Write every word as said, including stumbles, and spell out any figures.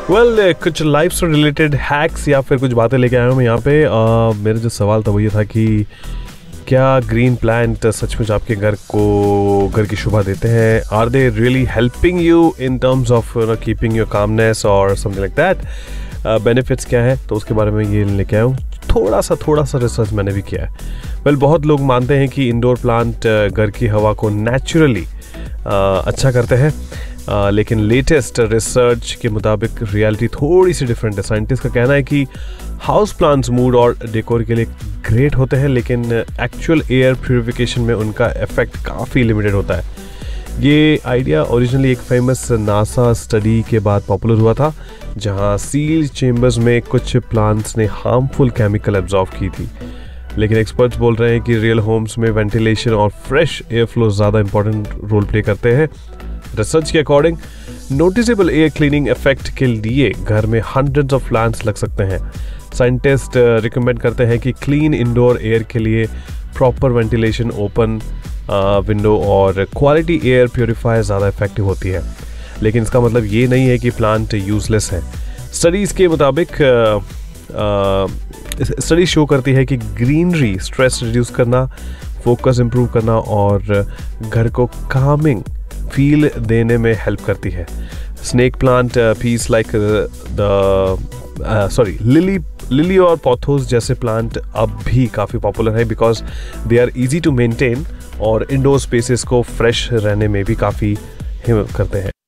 Well well, कुछ life से related hacks या फिर कुछ बातें लेके आया हूँ मैं यहाँ पे। uh, मेरा जो सवाल था वो ये था कि क्या ग्रीन प्लांट सचमुच आपके घर को घर की शोभा देते हैं? Are they really helping you in terms of keeping your calmness और समथिंग लाइक दैट? बेनिफिट्स क्या है, तो उसके बारे में ये लेके आया हूँ। थोड़ा सा थोड़ा सा रिसर्च मैंने भी किया है। वेल well, बहुत लोग मानते हैं कि इंडोर प्लांट घर की हवा को नेचुरली अच्छा करते हैं, Uh, लेकिन लेटेस्ट रिसर्च के मुताबिक रियलिटी थोड़ी सी डिफरेंट है। साइंटिस्ट का कहना है कि हाउस प्लांट्स मूड और डेकोर के लिए ग्रेट होते हैं, लेकिन एक्चुअल एयर प्यूरिफिकेशन में उनका इफेक्ट काफ़ी लिमिटेड होता है। ये आइडिया ओरिजिनली एक फेमस नासा स्टडी के बाद पॉपुलर हुआ था, जहां सील चेम्बर्स में कुछ प्लांट्स ने हार्मफुल केमिकल एब्जॉर्ब की थी। लेकिन एक्सपर्ट्स बोल रहे हैं कि रियल होम्स में वेंटिलेशन और फ्रेश एयर फ्लो ज़्यादा इंपॉर्टेंट रोल प्ले करते हैं। रिसर्च के according noticeable air cleaning effect के लिए घर में हंड्रेड्स ऑफ प्लांट्स लग सकते हैं। साइंटिस्ट रिकमेंड करते हैं कि क्लीन इंडोर एयर के लिए प्रॉपर वेंटिलेशन, ओपन विंडो और क्वालिटी एयर प्योरीफायर ज़्यादा इफेक्टिव होती है। लेकिन इसका मतलब ये नहीं है कि प्लांट यूजलेस है। स्टडीज़ के मुताबिक स्टडी शो करती है कि ग्रीनरी स्ट्रेस रिड्यूस करना, फोकस इम्प्रूव करना और घर को कामिंग फील देने में हेल्प करती है। Snake plant piece like the sorry lily lily और पॉथोस जैसे प्लांट अब भी काफ़ी पॉपुलर है, because they are easy to maintain और इंडोर स्पेसेस को फ्रेश रहने में भी काफ़ी हेल्प करते हैं।